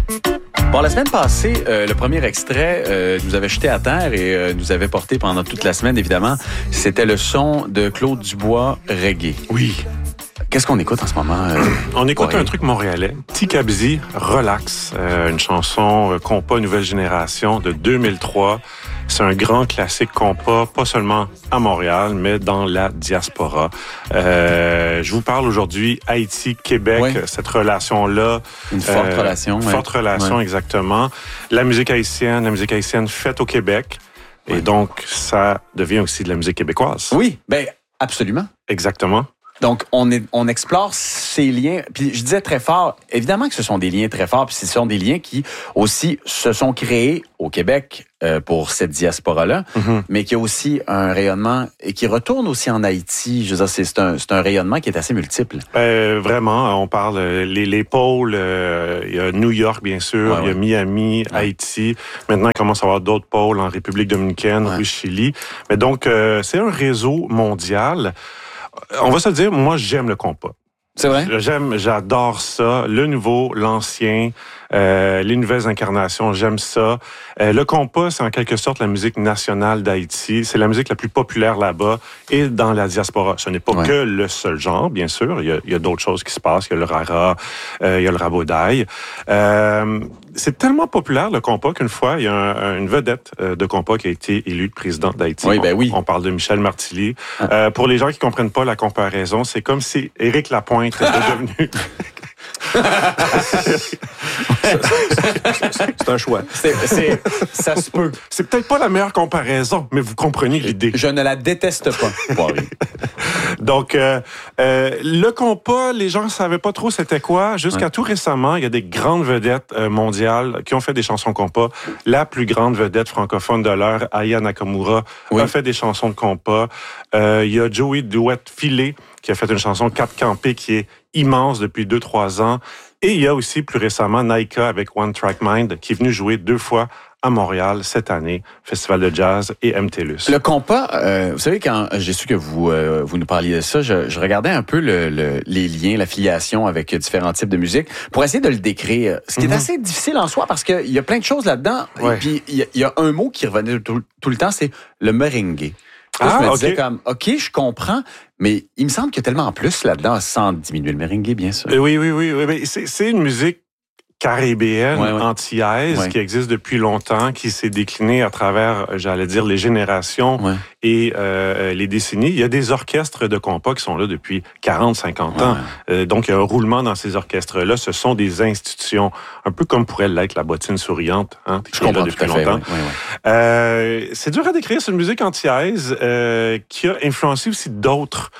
Bon, la semaine passée, le premier extrait nous avait jeté à terre et nous avait porté pendant toute la semaine, évidemment. C'était le son de Claude Dubois, Reggae. Oui. Qu'est-ce qu'on écoute en ce moment? On écoute un truc montréalais, Tikabzi, Relax, une chanson compas nouvelle génération de 2003. C'est un grand classique compas, pas seulement à Montréal, mais dans la diaspora. Je vous parle aujourd'hui Haïti-Québec, oui. cette relation-là. Une forte relation. Une forte relation, exactement. La musique haïtienne faite au Québec. Et donc, ça devient aussi de la musique québécoise. Oui, ben absolument. Exactement. Donc, on explore ces liens. Puis je disais très fort, évidemment que ce sont des liens très forts, puis ce sont des liens qui aussi se sont créés au Québec pour cette diaspora-là, mais qui a aussi un rayonnement et qui retourne aussi en Haïti. Je veux dire, c'est un rayonnement qui est assez multiple. Vraiment, on parle les pôles, il y a New York, bien sûr, il y a Miami, Haïti. Maintenant, il commence à y avoir d'autres pôles en République dominicaine, au Chili. Mais donc, c'est un réseau mondial. On va se dire, moi, j'aime le compas. C'est vrai? J'adore ça. Le nouveau, l'ancien, les nouvelles incarnations, j'aime ça. Le compas, c'est en quelque sorte la musique nationale d'Haïti. C'est la musique la plus populaire là-bas et dans la diaspora. Ce n'est pas que le seul genre, bien sûr. Il y a d'autres choses qui se passent. Il y a le rara, il y a le rabodaï. C'est tellement populaire, le compas, qu'une fois, il y a une vedette de compas qui a été élue présidente d'Haïti. Oui, On parle de Michel Martelly. Pour les gens qui comprennent pas la comparaison, c'est comme si Éric Lapointe était devenu... C'est un choix. Ça se peut. C'est peut-être pas la meilleure comparaison, mais vous comprenez l'idée. Je ne la déteste pas. Donc, le compas, les gens ne savaient pas trop c'était quoi. Jusqu'à tout récemment, il y a des grandes vedettes mondiales qui ont fait des chansons compas. La plus grande vedette francophone de l'heure, Aya Nakamura, a fait des chansons de compas. Il y a Joey Duet-Filet qui a fait une chanson 4 campé qui est immense depuis 2-3 ans. Et il y a aussi, plus récemment, Naika avec One Track Mind qui est venu jouer 2 fois à Montréal cette année, Festival de jazz et MTLUS. Le compas, vous savez, quand j'ai su que vous nous parliez de ça, je regardais un peu les liens, l'affiliation avec différents types de musique pour essayer de le décrire. Ce qui est assez difficile en soi parce qu'il y a plein de choses là-dedans. Et puis, il y a un mot qui revenait tout le temps, c'est le merengue. Je me disais comme, OK, je comprends, mais il me semble qu'il y a tellement plus là-dedans, sans diminuer le merengue, bien sûr. Oui. C'est une musique caribéenne, antillaise, qui existe depuis longtemps, qui s'est déclinée à travers, j'allais dire, les générations et les décennies. Il y a des orchestres de compas qui sont là depuis 40-50 ans. Donc, il y a un roulement dans ces orchestres-là. Ce sont des institutions, un peu comme pourrait l'être la bottine souriante, qui est là depuis longtemps. C'est dur à décrire, c'est une musique antillaise qui a influencé aussi d'autres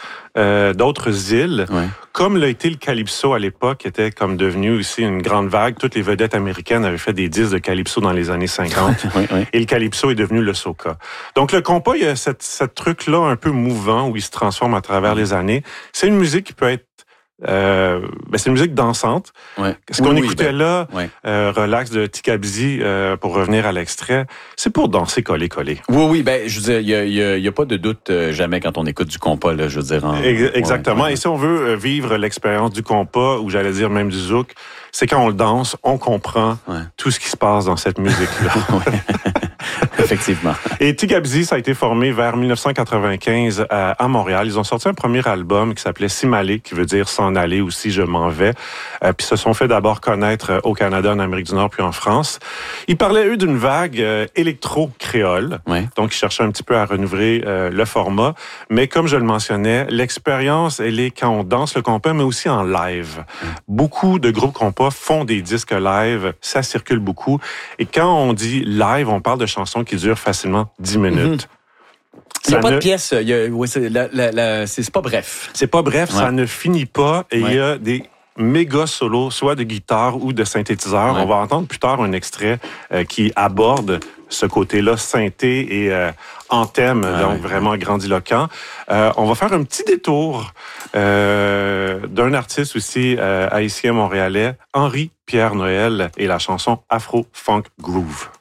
îles, comme l'a été le calypso à l'époque, qui était comme devenu aussi une grande vague. Toutes les vedettes américaines avaient fait des disques de calypso dans les années 50. Et le calypso est devenu le soca. Donc, le compas, il y a cette truc-là un peu mouvant où il se transforme à travers les années. C'est une musique qui peut être c'est une musique dansante. Ce qu'on écoutait là, Relax de Tikabzi, pour revenir à l'extrait, c'est pour danser coller. Oui, je veux dire, il y a pas de doute jamais quand on écoute du compas, là, je veux dire. Exactement. Et si on veut vivre l'expérience du compas, ou j'allais dire même du zouk, c'est quand on le danse, on comprend tout ce qui se passe dans cette musique-là. Effectivement. Et Tikabzi, ça a été formé vers 1995 à Montréal. Ils ont sorti un premier album qui s'appelait Simalé, qui veut dire s'en aller ou si je m'en vais. Puis se sont fait d'abord connaître au Canada, en Amérique du Nord, puis en France. Ils parlaient, eux, d'une vague électro-créole. Donc, ils cherchaient un petit peu à renouveler le format. Mais comme je le mentionnais, l'expérience, elle est quand on danse le compas, mais aussi en live. Beaucoup de groupes compas font des disques live. Ça circule beaucoup. Et quand on dit live, on parle de chansons qui durent facilement 10 minutes. Il n'y a pas de pièce. C'est pas bref. C'est pas bref, ça ne finit pas. Et il y a des méga solos, soit de guitare ou de synthétiseur. On va entendre plus tard un extrait qui aborde ce côté-là synthé et en thème, donc vraiment grandiloquent. On va faire un petit détour d'un artiste aussi haïtien montréalais, Henri Pierre Noël, et la chanson Afro Funk Groove.